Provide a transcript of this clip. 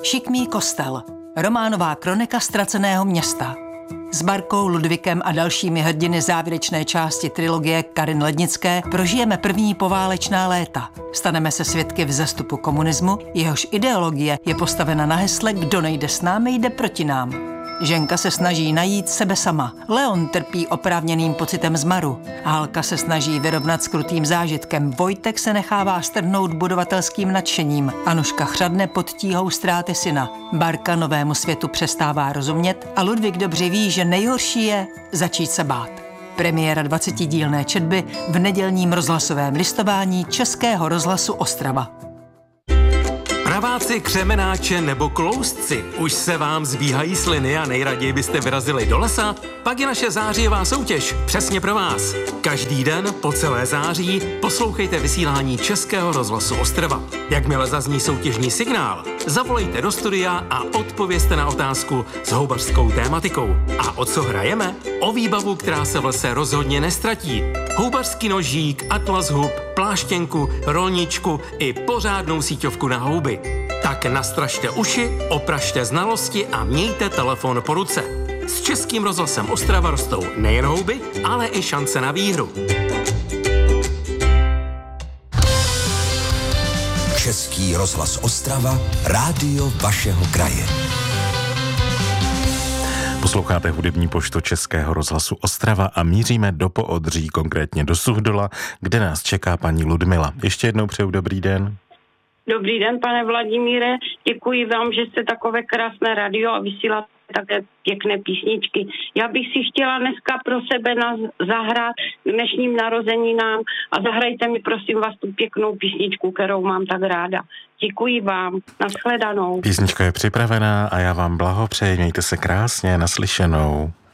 Šikmý kostel. Románová kronika ztraceného města. S Barkou, Ludvíkem a dalšími hrdiny závěrečné části trilogie Karin Lednické prožijeme první poválečná léta. Staneme se svědky vzestupu komunismu, jehož ideologie je postavena na hesle Kdo nejde s námi, jde proti nám. Ženka se snaží najít sebe sama. Leon trpí oprávněným pocitem zmaru. Hálka se snaží vyrovnat s krutým zážitkem. Vojtek se nechává strhnout budovatelským nadšením. Anuška chřadne pod tíhou ztráty syna. Barka novému světu přestává rozumět a Ludvík dobře ví, že nejhorší je začít se bát. Premiéra 20dílné četby v nedělním rozhlasovém listování Českého rozhlasu Ostrava. Praváci, křemenáče nebo kloustci, už se vám zbíhají sliny a nejraději byste vyrazili do lesa? Pak je naše zářijová soutěž přesně pro vás. Každý den po celé září poslouchejte vysílání Českého rozhlasu Ostrava. Jakmile zazní soutěžní signál, zavolejte do studia a odpovězte na otázku s houbařskou tématikou. A o co hrajeme? O výbavu, která se v lese rozhodně nestratí. Houbařský nožík, atlas hub, pláštěnku, rolničku i pořádnou síťovku na houby. Tak nastražte uši, opražte znalosti a mějte telefon po ruce. S Českým rozhlasem Ostrava rostou nejen houby, ale i šance na výhru. Český rozhlas Ostrava, rádio vašeho kraje. Posloucháte hudební poštu Českého rozhlasu Ostrava a míříme do Poodří, konkrétně do Suchdola, kde nás čeká paní Ludmila. Ještě jednou přeju dobrý den. Dobrý den, pane Vladimíre. Děkuji vám, že jste takové krásné radio a vysíláte také pěkné písničky. Já bych si chtěla dneska pro sebe zahrát dnešním narozeninám a zahrajte mi prosím vás tu pěknou písničku, kterou mám tak ráda. Děkuji vám. Nashledanou. Písnička je připravená a já vám blahopřeji. Mějte se krásně. Naslyšenou.